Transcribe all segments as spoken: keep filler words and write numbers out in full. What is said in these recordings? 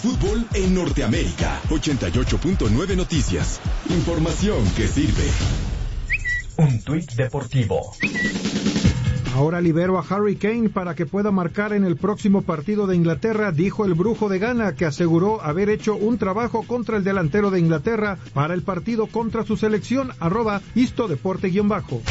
Fútbol en Norteamérica. ochenta y ocho punto nueve Noticias. Información que sirve. Un tuit deportivo. Ahora libero a Harry Kane para que pueda marcar en el próximo partido de Inglaterra, dijo el Brujo de Ghana, que aseguró haber hecho un trabajo contra el delantero de Inglaterra para el partido contra su selección, arroba histodeporte-bajo.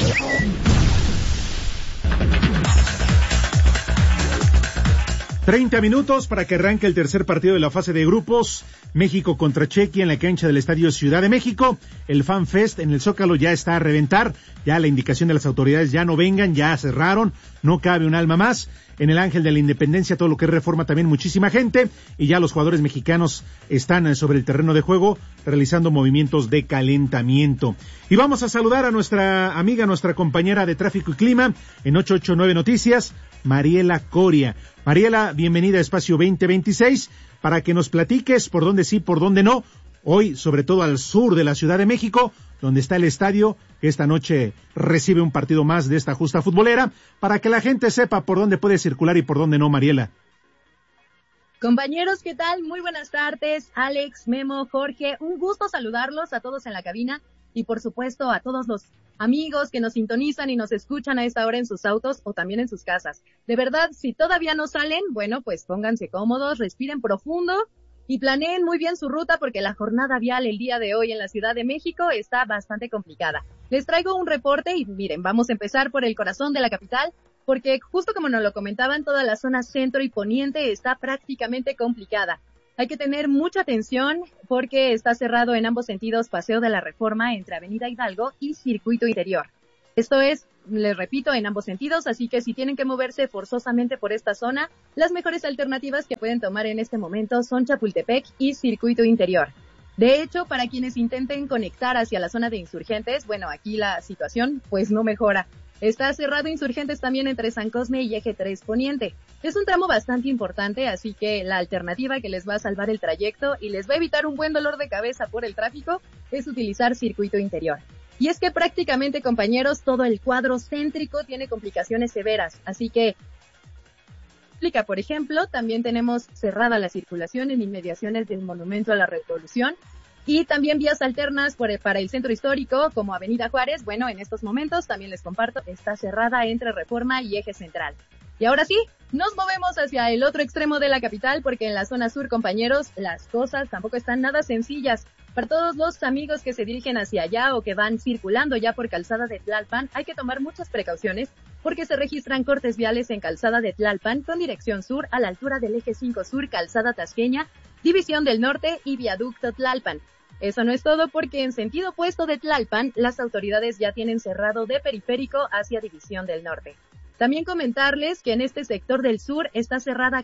treinta minutos para que arranque el tercer partido de la fase de grupos. México contra Chequia en la cancha del Estadio Ciudad de México. El Fan Fest en el Zócalo ya está a reventar. Ya la indicación de las autoridades, ya no vengan, ya cerraron. No cabe un alma más. En el Ángel de la Independencia, todo lo que es Reforma, también muchísima gente. Y ya los jugadores mexicanos están sobre el terreno de juego realizando movimientos de calentamiento. Y vamos a saludar a nuestra amiga, nuestra compañera de Tráfico y Clima en ochocientos ochenta y nueve Noticias, Mariela Coria. Mariela, bienvenida a Espacio veinte veintiséis, para que nos platiques por dónde sí, por dónde no. Hoy, sobre todo al sur de la Ciudad de México, donde está el estadio, que esta noche recibe un partido más de esta justa futbolera, para que la gente sepa por dónde puede circular y por dónde no, Mariela. Compañeros, ¿qué tal? Muy buenas tardes, Alex, Memo, Jorge, un gusto saludarlos a todos en la cabina y por supuesto a todos los amigos que nos sintonizan y nos escuchan a esta hora en sus autos o también en sus casas. De verdad, si todavía no salen, bueno, pues pónganse cómodos, respiren profundo y planeen muy bien su ruta porque la jornada vial el día de hoy en la Ciudad de México está bastante complicada. Les traigo un reporte y miren, vamos a empezar por el corazón de la capital, porque justo como nos lo comentaban, toda la zona centro y poniente está prácticamente complicada. Hay que tener mucha atención porque está cerrado en ambos sentidos Paseo de la Reforma entre Avenida Hidalgo y Circuito Interior. Esto es, les repito, en ambos sentidos, así que si tienen que moverse forzosamente por esta zona, las mejores alternativas que pueden tomar en este momento son Chapultepec y Circuito Interior. De hecho, para quienes intenten conectar hacia la zona de Insurgentes, bueno, aquí la situación pues no mejora. Está cerrado Insurgentes también entre San Cosme y Eje tres Poniente. Es un tramo bastante importante, así que la alternativa que les va a salvar el trayecto y les va a evitar un buen dolor de cabeza por el tráfico es utilizar Circuito Interior. Y es que prácticamente, compañeros, todo el cuadro céntrico tiene complicaciones severas, así que explica, por ejemplo, también tenemos cerrada la circulación en inmediaciones del Monumento a la Revolución. Y también vías alternas por, para el centro histórico, como Avenida Juárez. Bueno, en estos momentos, también les comparto, está cerrada entre Reforma y Eje Central. Y ahora sí, nos movemos hacia el otro extremo de la capital, porque en la zona sur, compañeros, las cosas tampoco están nada sencillas. Para todos los amigos que se dirigen hacia allá o que van circulando ya por Calzada de Tlalpan, hay que tomar muchas precauciones, porque se registran cortes viales en Calzada de Tlalpan con dirección sur a la altura del Eje cinco Sur, Calzada Tasqueña, División del Norte y Viaducto Tlalpan. Eso no es todo porque en sentido opuesto de Tlalpan, las autoridades ya tienen cerrado de Periférico hacia División del Norte. También comentarles que en este sector del sur está cerrada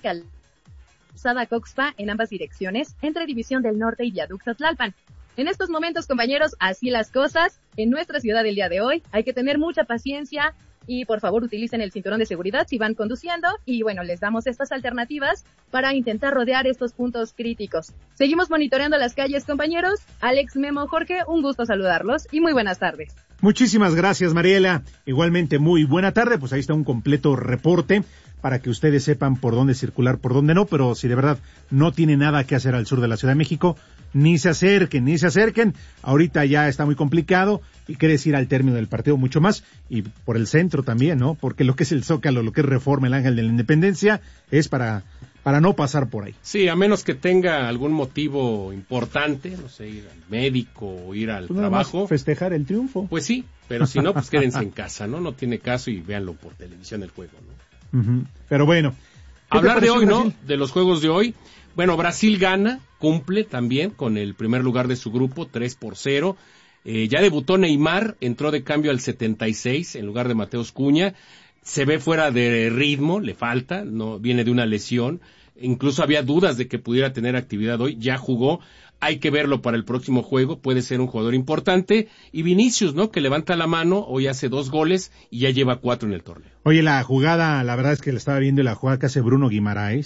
Calzada Coxpa en ambas direcciones, entre División del Norte y Viaducto Tlalpan. En estos momentos, compañeros, así las cosas en nuestra ciudad el día de hoy. Hay que tener mucha paciencia y por favor utilicen el cinturón de seguridad si van conduciendo y bueno, les damos estas alternativas para intentar rodear estos puntos críticos. Seguimos monitoreando las calles, compañeros. Alex, Memo, Jorge, un gusto saludarlos y muy buenas tardes. Muchísimas gracias, Mariela. Igualmente, muy buena tarde. Pues ahí está un completo reporte para que ustedes sepan por dónde circular, por dónde no, pero si de verdad no tiene nada que hacer al sur de la Ciudad de México, ni se acerquen, ni se acerquen. Ahorita ya está muy complicado y quiere decir al término del partido mucho más, y por el centro también, ¿no? Porque lo que es el Zócalo, lo que es Reforma, el Ángel de la Independencia, es para para no pasar por ahí. Sí, a menos que tenga algún motivo importante, no sé, ir al médico o ir al pues trabajo. Festejar el triunfo. Pues sí, pero si no, pues quédense en casa, ¿no? No tiene caso y véanlo por televisión el juego, ¿no? Uh-huh. Pero bueno. Hablar de hoy, Brasil? ¿No? De los juegos de hoy. Bueno, Brasil gana, cumple también con el primer lugar de su grupo, tres por cero. Eh, ya debutó Neymar, entró de cambio al setenta y seis en lugar de Mateus Cunha. Se ve fuera de ritmo, le falta, no viene de una lesión. Incluso había dudas de que pudiera tener actividad hoy, ya jugó. Hay que verlo para el próximo juego, puede ser un jugador importante. Y Vinicius, ¿no? Que levanta la mano, hoy hace dos goles y ya lleva cuatro en el torneo. Oye, la jugada, la verdad es que la estaba viendo, la jugada que hace Bruno Guimaraes,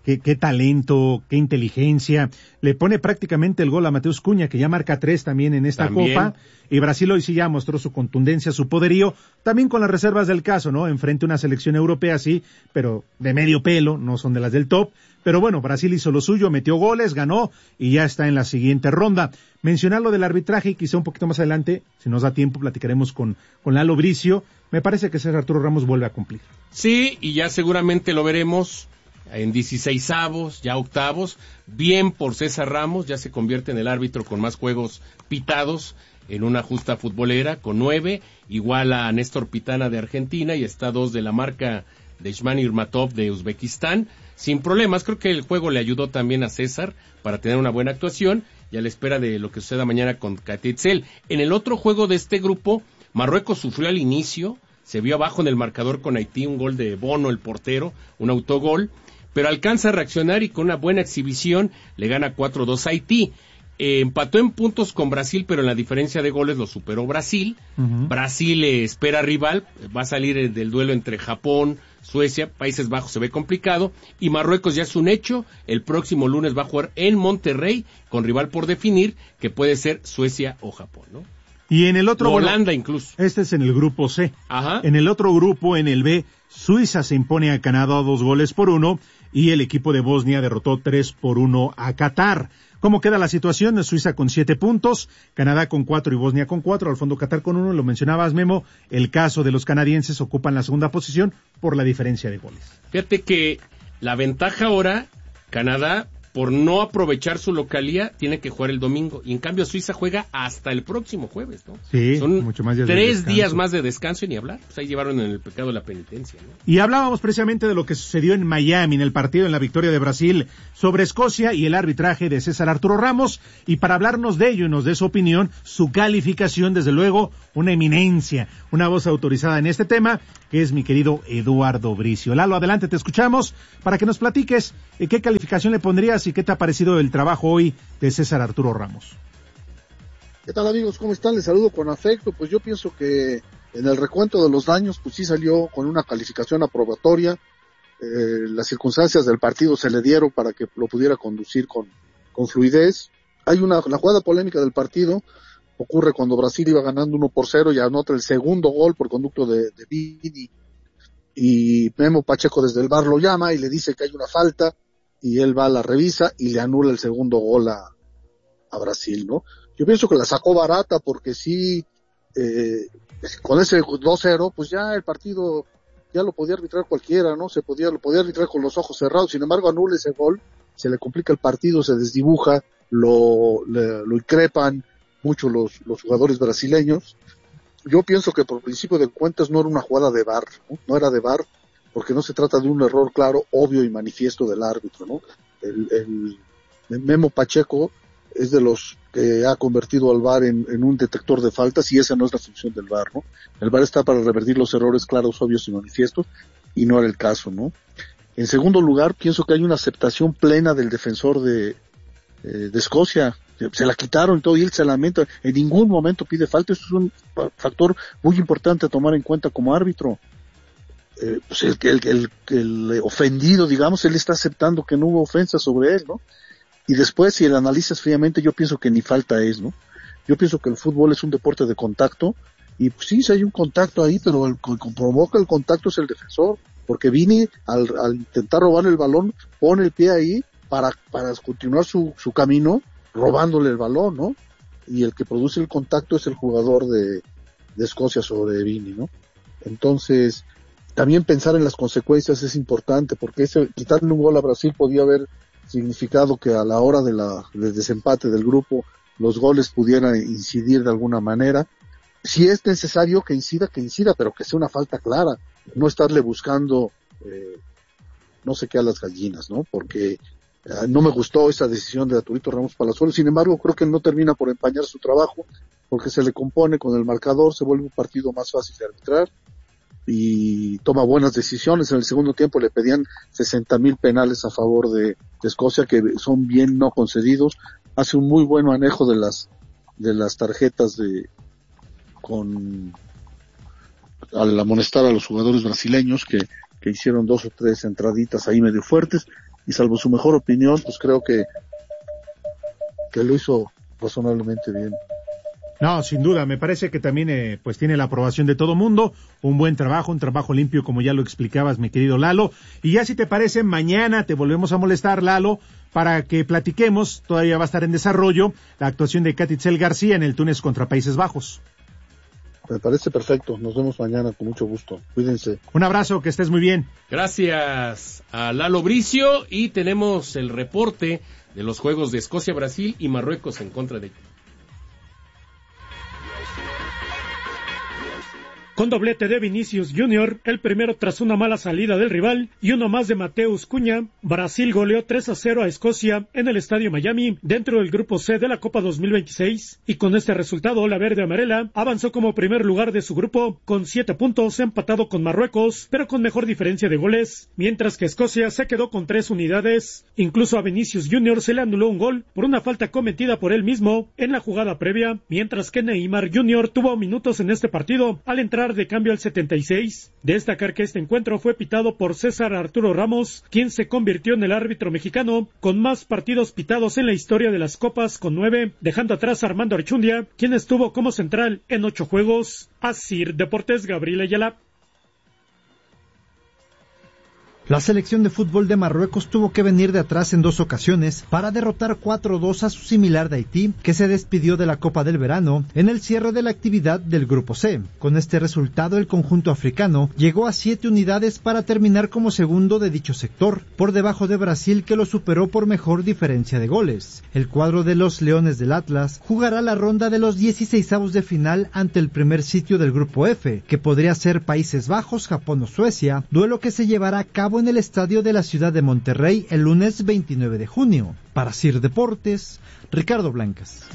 qué, qué talento, qué inteligencia. Le pone prácticamente el gol a Mateus Cunha, que ya marca tres también en esta también. Copa. Y Brasil hoy sí ya mostró su contundencia, su poderío, también con las reservas del caso, ¿no? Enfrente a una selección europea, sí, pero de medio pelo, no son de las del top. Pero bueno, Brasil hizo lo suyo, metió goles, ganó y ya está en la siguiente ronda. Mencionar lo del arbitraje y quizá un poquito más adelante, si nos da tiempo, platicaremos con, con Lalo Bricio. Me parece que César Arturo Ramos vuelve a cumplir. Sí, y ya seguramente lo veremos en dieciseisavos, ya octavos. Bien por César Ramos, ya se convierte en el árbitro con más juegos pitados en una justa futbolera, con nueve, igual a Néstor Pitana de Argentina y está dos de la marca de Ishman Irmatov de Uzbekistán, sin problemas. Creo que el juego le ayudó también a César para tener una buena actuación y a la espera de lo que suceda mañana con Catetzel. En el otro juego de este grupo, Marruecos sufrió al inicio, se vio abajo en el marcador con Haití, un gol de Bono, el portero, un autogol, pero alcanza a reaccionar y con una buena exhibición le gana cuatro dos a Haití. Eh, empató en puntos con Brasil, pero en la diferencia de goles lo superó Brasil. Uh-huh. Brasil eh, espera rival, va a salir eh, del duelo entre Japón, Suecia, Países Bajos se ve complicado, y Marruecos ya es un hecho, el próximo lunes va a jugar en Monterrey, con rival por definir, que puede ser Suecia o Japón, ¿no? Y en el otro... Holanda bueno, incluso. Este es en el grupo C. Ajá. En el otro grupo, en el B, Suiza se impone a Canadá dos goles por uno, y el equipo de Bosnia derrotó tres por uno a Qatar. ¿Cómo queda la situación? Suiza con siete puntos, Canadá con cuatro y Bosnia con cuatro, al fondo Qatar con uno, lo mencionabas, Memo, el caso de los canadienses ocupan la segunda posición por la diferencia de goles. Fíjate que la ventaja ahora, Canadá, por no aprovechar su localía, tiene que jugar el domingo, y en cambio Suiza juega hasta el próximo jueves, ¿no? Sí, son mucho más días tres de días más de descanso y ni hablar, pues ahí llevaron en el pecado la penitencia, ¿no? Y hablábamos precisamente de lo que sucedió en Miami, en el partido, en la victoria de Brasil sobre Escocia y el arbitraje de César Arturo Ramos, y para hablarnos de ello y nos dé su opinión, su calificación, desde luego, una eminencia, una voz autorizada en este tema, que es mi querido Eduardo Bricio. Lalo, adelante, te escuchamos, para que nos platiques eh, qué calificación le pondrías y qué te ha parecido el trabajo hoy de César Arturo Ramos. ¿Qué tal, amigos? ¿Cómo están? Les saludo con afecto. Pues yo pienso que en el recuento de los daños, pues sí salió con una calificación aprobatoria. Eh, las circunstancias del partido se le dieron para que lo pudiera conducir con, con fluidez. Hay una, la jugada polémica del partido ocurre cuando Brasil iba ganando uno por cero y anota el segundo gol por conducto de, de Vini, y Memo Pacheco desde el V A R lo llama y le dice que hay una falta, y él va a la revisa y le anula el segundo gol a, a Brasil, ¿no? Yo pienso que la sacó barata porque sí, eh, con ese dos cero, pues ya el partido ya lo podía arbitrar cualquiera, ¿no? Se podía, lo podía arbitrar con los ojos cerrados, sin embargo anula ese gol, se le complica el partido, se desdibuja, lo, le, lo increpan mucho los, los jugadores brasileños. Yo pienso que por principio de cuentas no era una jugada de V A R, ¿no? No era de V A R, porque no se trata de un error claro, obvio y manifiesto del árbitro, ¿no? El, el, el Memo Pacheco es de los que ha convertido al V A R en, en un detector de faltas, y esa no es la función del V A R, ¿no? El V A R está para revertir los errores claros, obvios y manifiestos, y no era el caso, ¿no? En segundo lugar, pienso que hay una aceptación plena del defensor de, eh, de Escocia. Se la quitaron y todo, y él se lamenta, en ningún momento pide falta. Eso es un factor muy importante a tomar en cuenta como árbitro. Eh, pues el, el, el, el ofendido, digamos, él está aceptando que no hubo ofensa sobre él, ¿no? Y después, si el analizas fríamente, yo pienso que ni falta es, ¿no? Yo pienso que el fútbol es un deporte de contacto, y pues, sí, sí hay un contacto ahí, pero el que provoca el contacto es el defensor, porque Vini, al, al intentar robar el balón, pone el pie ahí para, para continuar su, su camino, robándole el balón, ¿no? Y el que produce el contacto es el jugador de, de Escocia sobre Vini, ¿no? Entonces, también pensar en las consecuencias es importante, porque ese, quitarle un gol a Brasil podía haber significado que a la hora de la, del desempate del grupo, los goles pudieran incidir de alguna manera. Si es necesario que incida, que incida, pero que sea una falta clara, no estarle buscando, eh, no sé qué a las gallinas, ¿no? Porque Uh, no me gustó esa decisión de Arturito Ramos Palazuelo. Sin embargo, creo que no termina por empañar su trabajo, porque se le compone con el marcador, se vuelve un partido más fácil de arbitrar y toma buenas decisiones. En el segundo tiempo le pedían sesenta mil penales a favor de, de Escocia, que son bien no concedidos. Hace un muy buen manejo de las de las tarjetas de con al amonestar a los jugadores brasileños que, que hicieron dos o tres entraditas ahí medio fuertes. y salvo su mejor opinión, pues creo que, que lo hizo razonablemente bien. No, sin duda, me parece que también eh, pues tiene la aprobación de todo mundo, un buen trabajo, un trabajo limpio como ya lo explicabas, mi querido Lalo, y ya si te parece, mañana te volvemos a molestar, Lalo, para que platiquemos, todavía va a estar en desarrollo, la actuación de Katitzel García en el Túnez contra Países Bajos. Me parece perfecto, nos vemos mañana con mucho gusto, cuídense. Un abrazo, que estés muy bien. Gracias a Lalo Bricio, y tenemos el reporte de los juegos de Escocia, Brasil y Marruecos en contra de Con doblete de Vinicius Junior, el primero tras una mala salida del rival, y uno más de Mateus Cunha, Brasil goleó tres a cero a Escocia en el Estadio Miami, dentro del Grupo C de la Copa dos mil veintiséis, y con este resultado la verde amarela avanzó como primer lugar de su grupo, con siete puntos, empatado con Marruecos, pero con mejor diferencia de goles, mientras que Escocia se quedó con tres unidades. Incluso a Vinicius Junior se le anuló un gol por una falta cometida por él mismo en la jugada previa, mientras que Neymar Junior tuvo minutos en este partido al entrar de cambio al setenta y seis. Destacar que este encuentro fue pitado por César Arturo Ramos, quien se convirtió en el árbitro mexicano con más partidos pitados en la historia de las copas, con nueve, dejando atrás a Armando Archundia, quien estuvo como central en ocho juegos. Asir Deportes, Gabriel Ayala. La selección de fútbol de Marruecos tuvo que venir de atrás en dos ocasiones para derrotar cuatro dos a su similar de Haití, que se despidió de la Copa del Verano en el cierre de la actividad del Grupo C. Con este resultado, el conjunto africano llegó a siete unidades para terminar como segundo de dicho sector, por debajo de Brasil, que lo superó por mejor diferencia de goles. El cuadro de los Leones del Atlas jugará la ronda de los dieciseisavos de final ante el primer sitio del Grupo F, que podría ser Países Bajos, Japón o Suecia, duelo que se llevará a cabo en el estadio de la ciudad de Monterrey el lunes veintinueve de junio. Para Sir Deportes, Ricardo Blancas.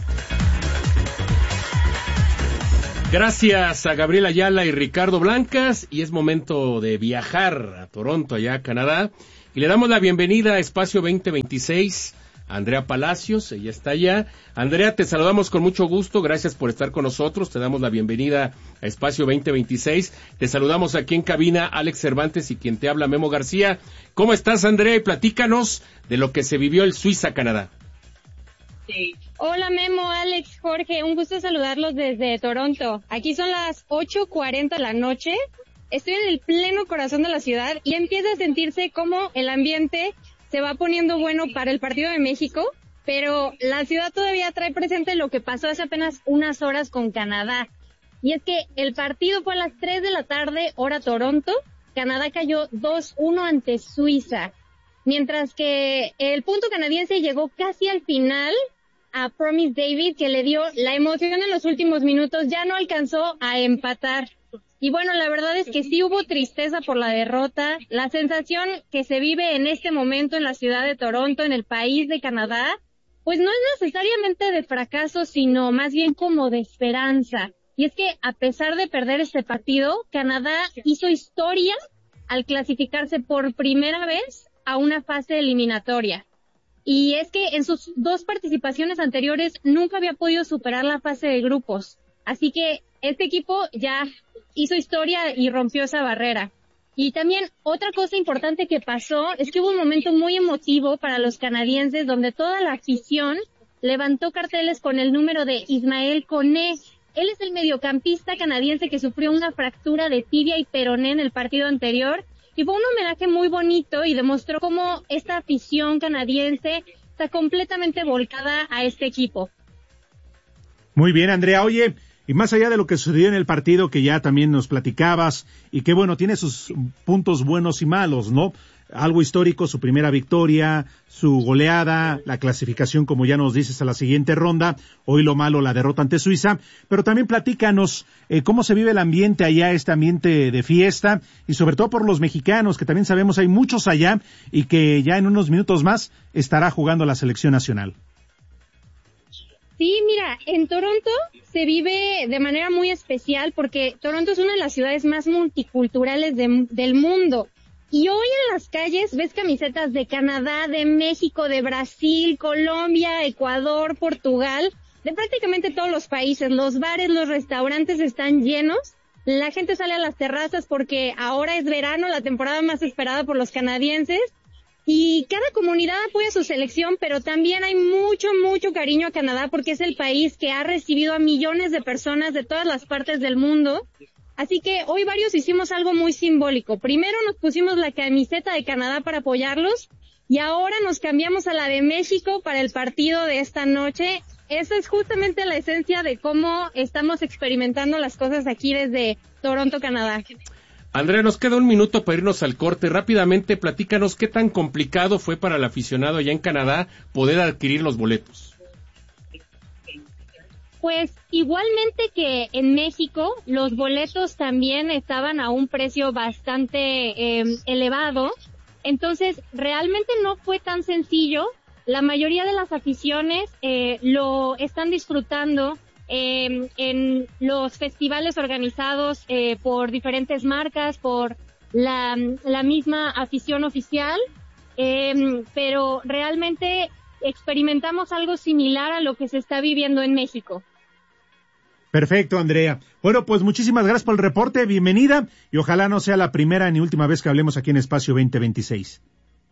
Gracias a Gabriel Ayala y Ricardo Blancas, y es momento de viajar a Toronto, allá a Canadá, y le damos la bienvenida a Espacio veinte veintiséis a Andrea Palacios, ella está allá. Andrea, te saludamos con mucho gusto, gracias por estar con nosotros, te damos la bienvenida a Espacio veinte veintiséis, te saludamos aquí en cabina Alex Cervantes y quien te habla Memo García. ¿Cómo estás, Andrea? Y platícanos de lo que se vivió el Suiza-Canadá. Sí. Hola Memo, Alex, Jorge, un gusto saludarlos desde Toronto. Aquí son las ocho cuarenta de la noche, estoy en el pleno corazón de la ciudad y empieza a sentirse como el ambiente se va poniendo bueno para el partido de México, pero la ciudad todavía trae presente lo que pasó hace apenas unas horas con Canadá. Y es que el partido fue a las tres de la tarde, hora Toronto. Canadá cayó dos uno ante Suiza, mientras que el punto canadiense llegó casi al final a Promise David, que le dio la emoción en los últimos minutos, ya no alcanzó a empatar. Y bueno, la verdad es que sí hubo tristeza por la derrota. La sensación que se vive en este momento en la ciudad de Toronto, en el país de Canadá, pues no es necesariamente de fracaso, sino más bien como de esperanza. Y es que a pesar de perder este partido, Canadá hizo historia al clasificarse por primera vez a una fase eliminatoria. Y es que en sus dos participaciones anteriores nunca había podido superar la fase de grupos. Así que este equipo ya hizo historia y rompió esa barrera. Y también otra cosa importante que pasó es que hubo un momento muy emotivo para los canadienses donde toda la afición levantó carteles con el número de Ismael Koné. Él es el mediocampista canadiense que sufrió una fractura de tibia y peroné en el partido anterior y fue un homenaje muy bonito y demostró cómo esta afición canadiense está completamente volcada a este equipo. Muy bien, Andrea. Oye, y más allá de lo que sucedió en el partido que ya también nos platicabas, y que bueno, tiene sus puntos buenos y malos, ¿no? Algo histórico, su primera victoria, su goleada, la clasificación, como ya nos dices, a la siguiente ronda, hoy lo malo, la derrota ante Suiza, pero también platícanos eh, cómo se vive el ambiente allá, este ambiente de fiesta, y sobre todo por los mexicanos, que también sabemos hay muchos allá, y que ya en unos minutos más estará jugando la selección nacional. Sí, mira, en Toronto se vive de manera muy especial porque Toronto es una de las ciudades más multiculturales de, del mundo. Y hoy en las calles ves camisetas de Canadá, de México, de Brasil, Colombia, Ecuador, Portugal, de prácticamente todos los países. Los bares, los restaurantes están llenos. La gente sale a las terrazas porque ahora es verano, la temporada más esperada por los canadienses. y cada comunidad apoya su selección, pero también hay mucho, mucho cariño a Canadá porque es el país que ha recibido a millones de personas de todas las partes del mundo. Así que hoy varios hicimos algo muy simbólico. Primero nos pusimos la camiseta de Canadá para apoyarlos y ahora nos cambiamos a la de México para el partido de esta noche. Esa es justamente la esencia de cómo estamos experimentando las cosas aquí desde Toronto, Canadá. Andrea, nos queda un minuto para irnos al corte. Rápidamente, platícanos qué tan complicado fue para el aficionado allá en Canadá poder adquirir los boletos. Pues igualmente que en México, los boletos también estaban a un precio bastante eh, elevado. Entonces, realmente no fue tan sencillo. La mayoría de las aficiones eh, lo están disfrutando eh, en los festivales organizados eh, por diferentes marcas, por la, la misma afición oficial, eh, pero realmente experimentamos algo similar a lo que se está viviendo en México. Perfecto, Andrea. Bueno, pues muchísimas gracias por el reporte, bienvenida, y ojalá no sea la primera ni última vez que hablemos aquí en Espacio veinte veintiséis.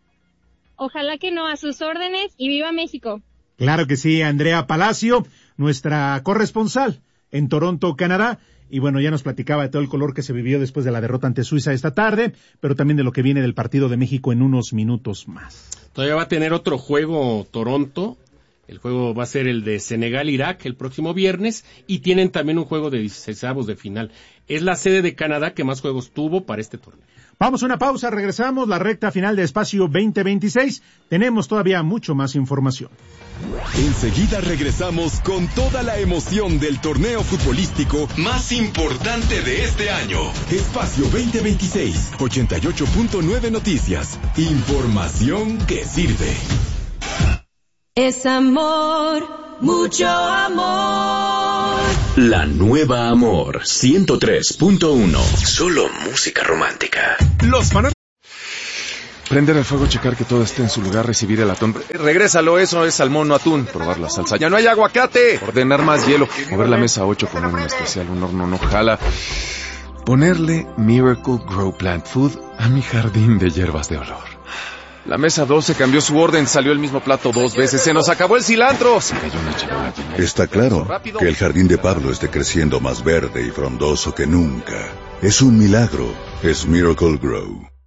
Ojalá que no, a sus órdenes, y viva México. Claro que sí, Andrea Palacio, nuestra corresponsal en Toronto, Canadá, y bueno, ya nos platicaba de todo el color que se vivió después de la derrota ante Suiza esta tarde, pero también de lo que viene del partido de México en unos minutos más. Todavía va a tener otro juego Toronto. El juego va a ser el de Senegal-Irak el próximo viernes y tienen también un juego de dieciseisavos de final. Es la sede de Canadá que más juegos tuvo para este torneo. Vamos a una pausa, regresamos, la recta final de Espacio veinte veintiséis. Tenemos todavía mucho más información. Enseguida regresamos con toda la emoción del torneo futbolístico más importante de este año. Espacio veinte veintiséis, ochenta y ocho punto nueve Noticias. Información que sirve. Es amor, mucho amor. La nueva Amor, ciento tres punto uno. Solo música romántica. Los fanáticos. Prender el fuego, checar que todo esté en su lugar, recibir el atún. Regrésalo, eso es salmón, no atún. Probar la salsa. ¡Ya no hay aguacate! Ordenar más hielo. Mover la mesa ocho, poner un especial, un horno no jala. Ponerle Miracle Grow Plant Food a mi jardín de hierbas de olor. La mesa doce cambió su orden, salió el mismo plato dos veces, se nos acabó el cilantro. Se cayó una charola. Está claro que el jardín de Pablo esté creciendo más verde y frondoso que nunca. Es un milagro, es Miracle Grow.